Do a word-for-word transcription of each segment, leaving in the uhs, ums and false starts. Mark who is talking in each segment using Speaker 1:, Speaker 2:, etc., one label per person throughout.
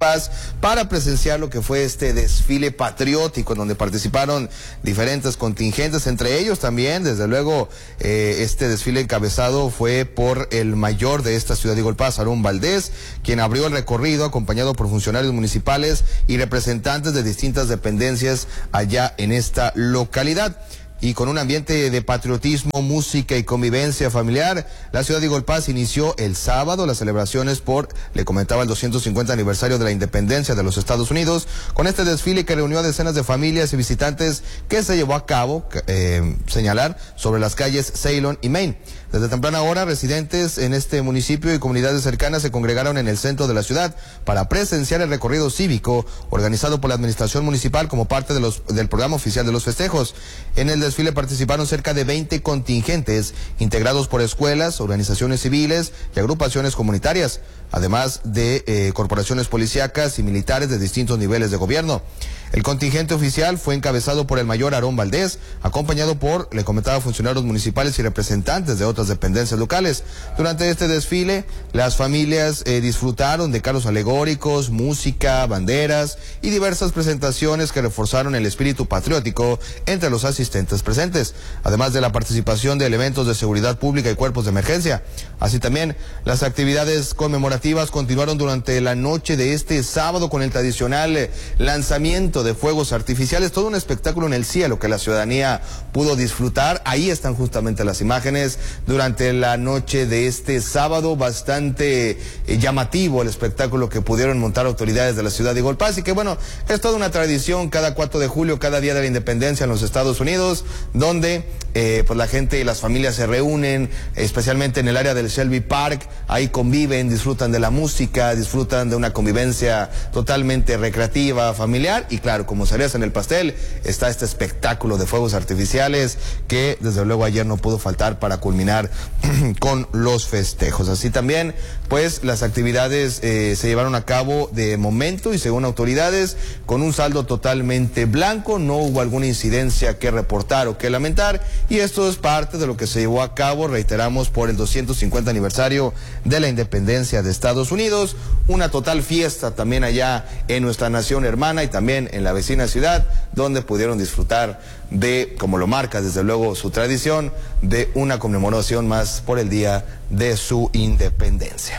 Speaker 1: Paz para presenciar lo que fue este desfile patriótico en donde participaron diferentes contingentes, entre ellos también, desde luego, eh, este desfile encabezado fue por el mayor de esta ciudad de Eagle Pass, Aarón Valdés, quien abrió el recorrido acompañado por funcionarios municipales y representantes de distintas dependencias allá en esta localidad. Y con un ambiente de patriotismo, música y convivencia familiar, la ciudad de Eagle Pass inició el sábado las celebraciones por, le comentaba, el doscientos cincuenta aniversario de la independencia de los Estados Unidos, con este desfile que reunió a decenas de familias y visitantes que se llevó a cabo, eh, señalar, sobre las calles Ceylon y Main. Desde temprana hora, residentes en este municipio y comunidades cercanas se congregaron en el centro de la ciudad para presenciar el recorrido cívico organizado por la administración municipal como parte de los, del programa oficial de los festejos. En el desfile participaron cerca de veinte contingentes integrados por escuelas, organizaciones civiles y agrupaciones comunitarias, además de eh, corporaciones policíacas y militares de distintos niveles de gobierno. El contingente oficial fue encabezado por el mayor Aarón Valdés, acompañado por, le comentaba, funcionarios municipales y representantes de otras dependencias locales. Durante este desfile, las familias eh, disfrutaron de carros alegóricos, música, banderas y diversas presentaciones que reforzaron el espíritu patriótico entre los asistentes presentes, además de la participación de elementos de seguridad pública y cuerpos de emergencia. Así también, las actividades conmemorativas continuaron durante la noche de este sábado con el tradicional eh, lanzamiento de fuegos artificiales, todo un espectáculo en el cielo que la ciudadanía pudo disfrutar. Ahí están justamente las imágenes durante la noche de este sábado, bastante eh, llamativo el espectáculo que pudieron montar autoridades de la ciudad de Eagle Pass, y que bueno, es toda una tradición cada cuatro de julio, cada día de la independencia en los Estados Unidos, donde eh, pues la gente y las familias se reúnen, especialmente en el área del Shelby Park, ahí conviven, disfrutan de la música, disfrutan de una convivencia totalmente recreativa, familiar, y claro, como cereza en el pastel, está este espectáculo de fuegos artificiales que desde luego ayer no pudo faltar para culminar con los festejos. Así también, pues las actividades eh, se llevaron a cabo de momento y según autoridades con un saldo totalmente blanco, no hubo alguna incidencia que reportar o que lamentar, y esto es parte de lo que se llevó a cabo, reiteramos, por el doscientos cincuenta aniversario de la independencia de Estados Unidos, una total fiesta también allá en nuestra nación hermana y también en la vecina ciudad, donde pudieron disfrutar de, como lo marca desde luego su tradición, de una conmemoración más por el día de su independencia.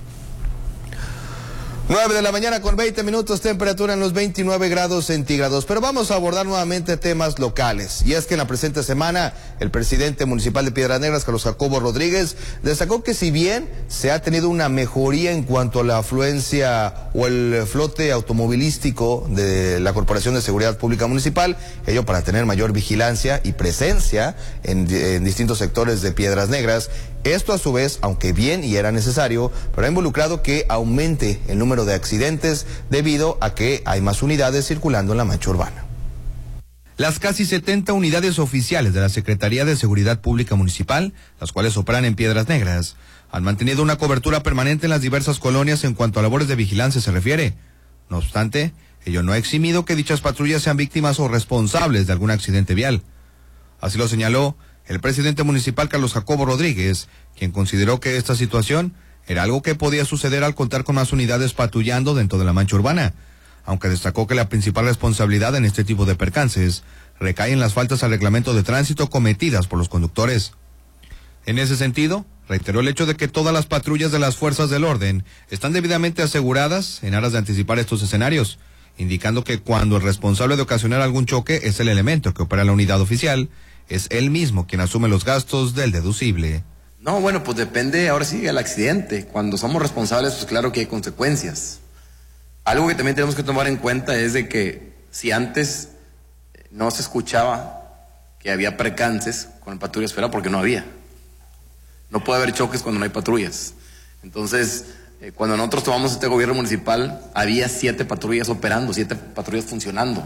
Speaker 1: nueve de la mañana con veinte minutos, temperatura en los veintinueve grados centígrados. Pero vamos a abordar nuevamente temas locales. Y es que en la presente semana, el presidente municipal de Piedras Negras, Carlos Jacobo Rodríguez, destacó que si bien se ha tenido una mejoría en cuanto a la afluencia o el flote automovilístico de la Corporación de Seguridad Pública Municipal, ello para tener mayor vigilancia y presencia en, en distintos sectores de Piedras Negras, esto a su vez, aunque bien y era necesario, pero ha involucrado que aumente el número de accidentes debido a que hay más unidades circulando en la mancha urbana.
Speaker 2: Las casi setenta unidades oficiales de la Secretaría de Seguridad Pública Municipal, las cuales operan en Piedras Negras, han mantenido una cobertura permanente en las diversas colonias en cuanto a labores de vigilancia se refiere. No obstante, ello no ha eximido que dichas patrullas sean víctimas o responsables de algún accidente vial. Así lo señaló el presidente municipal Carlos Jacobo Rodríguez, quien consideró que esta situación era algo que podía suceder al contar con más unidades patrullando dentro de la mancha urbana, aunque destacó que la principal responsabilidad en este tipo de percances recae en las faltas al reglamento de tránsito cometidas por los conductores. En ese sentido, reiteró el hecho de que todas las patrullas de las fuerzas del orden están debidamente aseguradas en aras de anticipar estos escenarios, indicando que cuando el responsable de ocasionar algún choque es el elemento que opera la unidad oficial, es él mismo quien asume los gastos del deducible.
Speaker 3: No, bueno, pues depende ahora sí del accidente. Cuando somos responsables, pues claro que hay consecuencias. Algo que también tenemos que tomar en cuenta es de que si antes no se escuchaba que había percances con patrullas, era porque no había. No puede haber choques cuando no hay patrullas. Entonces, eh, cuando nosotros tomamos este gobierno municipal, había siete patrullas operando, siete patrullas funcionando.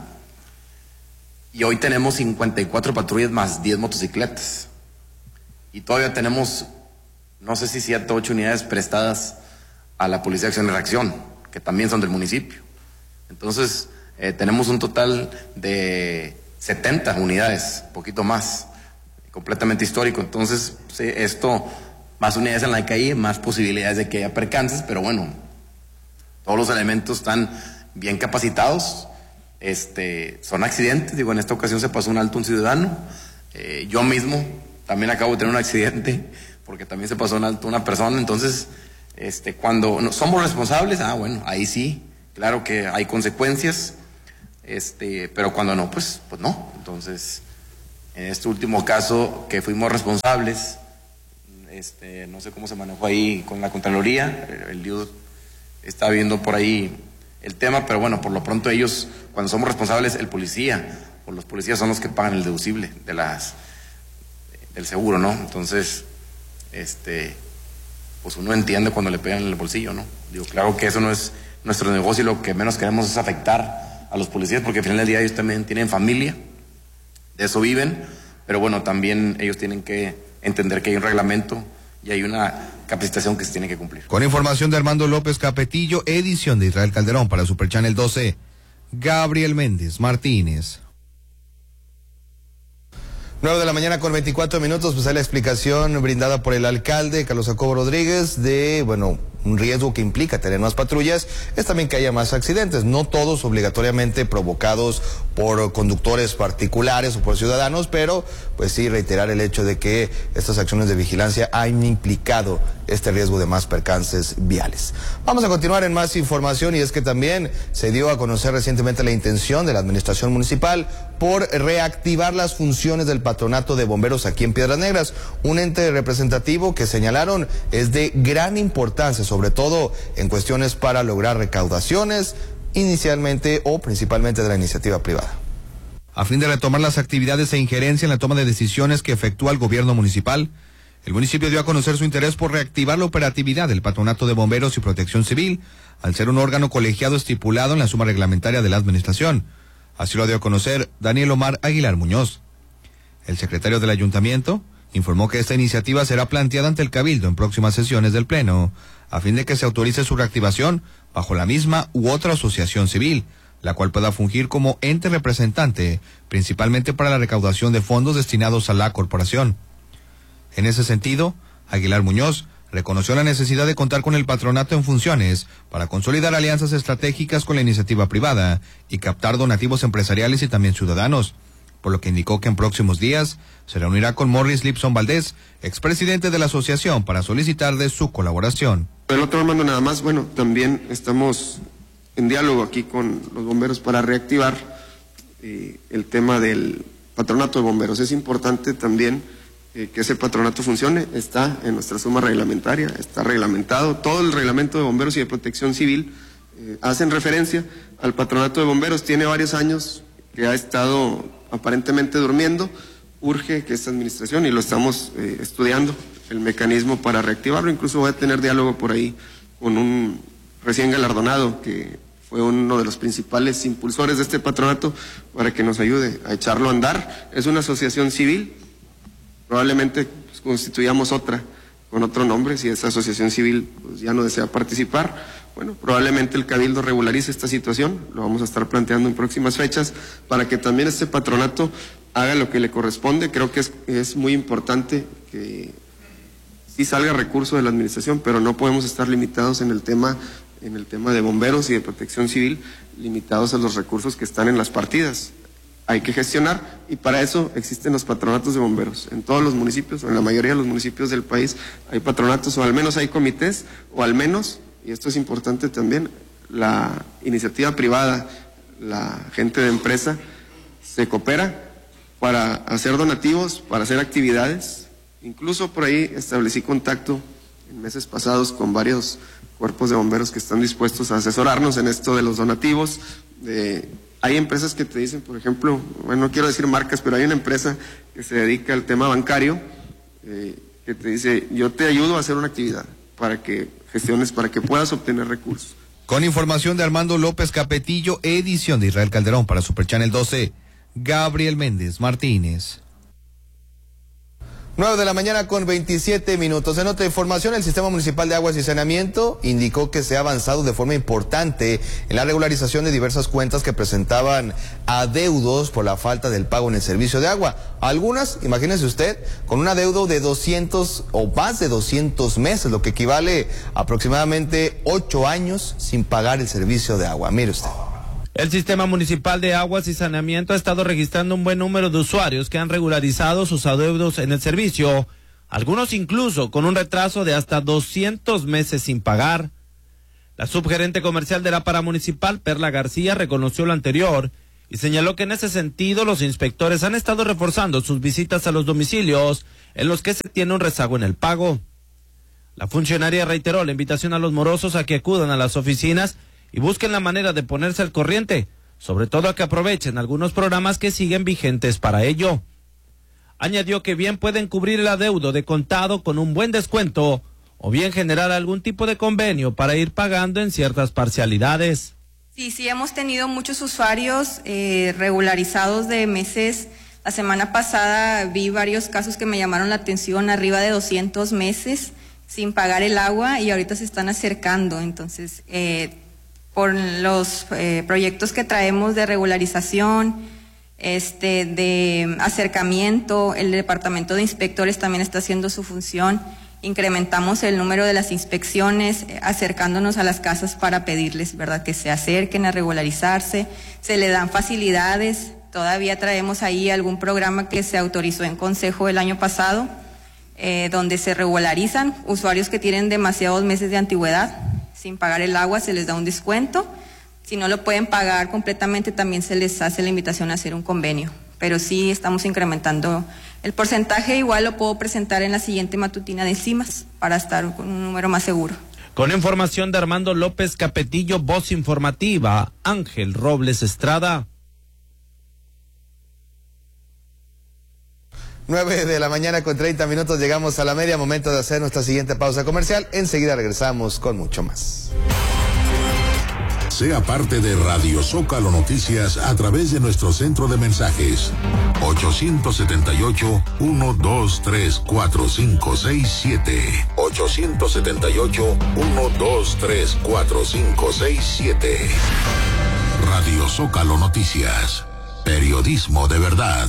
Speaker 3: Y hoy tenemos cincuenta y cuatro patrullas más diez motocicletas. Y todavía tenemos, no sé si siete o ocho unidades prestadas a la Policía de Acción y Reacción, que también son del municipio. Entonces, eh, tenemos un total de setenta unidades, poquito más, completamente histórico. Entonces, sí, esto, más unidades en la calle, más posibilidades de que haya percances, pero bueno, todos los elementos están bien capacitados. Este, son accidentes, digo, en esta ocasión se pasó un alto un ciudadano. Eh, yo mismo también acabo de tener un accidente porque también se pasó un alto una persona. Entonces, este, cuando no, somos responsables, ah, bueno, ahí sí, claro que hay consecuencias, este, pero cuando no, pues, pues no. Entonces, en este último caso que fuimos responsables, este, no sé cómo se manejó ahí con la Contraloría, el D I U está viendo por ahí el tema, pero bueno, por lo pronto ellos, cuando somos responsables, el policía o los policías son los que pagan el deducible de las del seguro, ¿no? Entonces, este, pues uno entiende cuando le pegan en el bolsillo, ¿no? Digo, claro que eso no es nuestro negocio y lo que menos queremos es afectar a los policías, porque al final del día ellos también tienen familia, de eso viven, pero bueno, también ellos tienen que entender que hay un reglamento y hay una capacitación que se tiene que cumplir.
Speaker 2: Con información de Armando López Capetillo, edición de Israel Calderón para Super Channel doce, Gabriel Méndez Martínez.
Speaker 1: nueve de la mañana con veinticuatro minutos, pues hay la explicación brindada por el alcalde Carlos Jacobo Rodríguez de, bueno, un riesgo que implica tener más patrullas es también que haya más accidentes, no todos obligatoriamente provocados por conductores particulares o por ciudadanos, pero pues sí reiterar el hecho de que estas acciones de vigilancia han implicado este riesgo de más percances viales. Vamos a continuar en más información y es que también se dio a conocer recientemente la intención de la administración municipal por reactivar las funciones del patronato de bomberos aquí en Piedras Negras, un ente representativo que señalaron es de gran importancia, sobre todo en cuestiones para lograr recaudaciones, inicialmente o principalmente de la iniciativa privada.
Speaker 2: A fin de retomar las actividades e injerencia en la toma de decisiones que efectúa el gobierno municipal, el municipio dio a conocer su interés por reactivar la operatividad del Patronato de Bomberos y Protección Civil, al ser un órgano colegiado estipulado en la suma reglamentaria de la administración. Así lo dio a conocer Daniel Omar Aguilar Muñoz. El secretario del ayuntamiento informó que esta iniciativa será planteada ante el Cabildo en próximas sesiones del Pleno, a fin de que se autorice su reactivación bajo la misma u otra asociación civil, la cual pueda fungir como ente representante, principalmente para la recaudación de fondos destinados a la corporación. En ese sentido, Aguilar Muñoz reconoció la necesidad de contar con el patronato en funciones para consolidar alianzas estratégicas con la iniciativa privada y captar donativos empresariales y también ciudadanos, por lo que indicó que en próximos días se reunirá con Morris Lipson Valdés, expresidente de la asociación, para solicitar de su colaboración.
Speaker 4: Por el otro mando nada más, bueno, también estamos en diálogo aquí con los bomberos para reactivar eh, el tema del patronato de bomberos. Es importante también eh, que ese patronato funcione, está en nuestra suma reglamentaria, está reglamentado, todo el reglamento de bomberos y de protección civil eh, hacen referencia al patronato de bomberos, tiene varios años que ha estado aparentemente durmiendo, urge que esta administración, y lo estamos eh, estudiando, el mecanismo para reactivarlo, incluso voy a tener diálogo por ahí con un recién galardonado que fue uno de los principales impulsores de este patronato para que nos ayude a echarlo a andar. Es una asociación civil, probablemente pues, constituyamos otra con otro nombre, si esa asociación civil pues, ya no desea participar, bueno, probablemente el Cabildo regularice esta situación, lo vamos a estar planteando en próximas fechas, para que también este patronato haga lo que le corresponde. Creo que es, es muy importante que sí salga recurso de la administración, pero no podemos estar limitados en el tema, en el tema de bomberos y de protección civil, limitados a los recursos que están en las partidas. Hay que gestionar y para eso existen los patronatos de bomberos. En todos los municipios, o en la mayoría de los municipios del país, hay patronatos o al menos hay comités, o al menos, y esto es importante también, la iniciativa privada, la gente de empresa, se coopera para hacer donativos, para hacer actividades. Incluso por ahí establecí contacto en meses pasados con varios cuerpos de bomberos que están dispuestos a asesorarnos en esto de los donativos. De, hay empresas que te dicen, por ejemplo, bueno, no quiero decir marcas, pero hay una empresa que se dedica al tema bancario, eh, que te dice, yo te ayudo a hacer una actividad para que gestiones, para que puedas obtener recursos.
Speaker 2: Con información de Armando López Capetillo, edición de Israel Calderón para Super Channel doce, Gabriel Méndez Martínez.
Speaker 1: nueve de la mañana con veintisiete minutos. En otra información, el Sistema Municipal de Aguas y Saneamiento indicó que se ha avanzado de forma importante en la regularización de diversas cuentas que presentaban adeudos por la falta del pago en el servicio de agua. Algunas, imagínese usted, con un adeudo de doscientos o más de doscientos meses, lo que equivale a aproximadamente ocho años sin pagar el servicio de agua. Mire usted.
Speaker 5: El Sistema Municipal de Aguas y Saneamiento ha estado registrando un buen número de usuarios que han regularizado sus adeudos en el servicio, algunos incluso con un retraso de hasta doscientos meses sin pagar. La subgerente comercial de la Paramunicipal, Perla García, reconoció lo anterior y señaló que en ese sentido los inspectores han estado reforzando sus visitas a los domicilios en los que se tiene un rezago en el pago. La funcionaria reiteró la invitación a los morosos a que acudan a las oficinas y busquen la manera de ponerse al corriente, sobre todo a que aprovechen algunos programas que siguen vigentes para ello. Añadió que bien pueden cubrir el adeudo de contado con un buen descuento o bien generar algún tipo de convenio para ir pagando en ciertas parcialidades.
Speaker 6: Sí, sí, hemos tenido muchos usuarios eh, regularizados de meses. La semana pasada vi varios casos que me llamaron la atención, arriba de doscientos meses sin pagar el agua, y ahorita se están acercando. Entonces, eh, por los eh, proyectos que traemos de regularización, este, de acercamiento, el departamento de inspectores también está haciendo su función. Incrementamos el número de las inspecciones, eh, acercándonos a las casas para pedirles, ¿verdad?, que se acerquen a regularizarse. Se le dan facilidades. Todavía traemos ahí algún programa que se autorizó en consejo el año pasado, eh, donde se regularizan usuarios que tienen demasiados meses de antigüedad. Sin pagar el agua se les da un descuento. Si no lo pueden pagar completamente, también se les hace la invitación a hacer un convenio. Pero sí estamos incrementando el porcentaje. Igual lo puedo presentar en la siguiente matutina de CIMAS para estar con un número más seguro.
Speaker 5: Con información de Armando López Capetillo, voz informativa, Ángel Robles Estrada.
Speaker 1: nueve de la mañana con treinta minutos, llegamos a la media, momento de hacer nuestra siguiente pausa comercial. Enseguida regresamos con mucho más.
Speaker 7: Sea parte de Radio Zócalo Noticias a través de nuestro centro de mensajes ochocientos setenta y ocho, uno dos tres, cuatro cinco seis siete. ochocientos setenta y ocho, uno dos tres, cuatro cinco seis siete. Radio Zócalo Noticias. Periodismo de verdad.